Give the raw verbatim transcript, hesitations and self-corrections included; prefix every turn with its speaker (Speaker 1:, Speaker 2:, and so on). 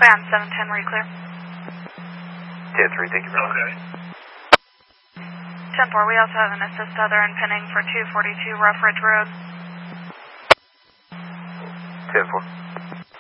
Speaker 1: Band seven ten, were you clear?
Speaker 2: ten three, thank you very much.
Speaker 3: Okay.
Speaker 1: ten four, we also have an assist other and pinning for two forty-two Rough Ridge Road.
Speaker 2: ten four.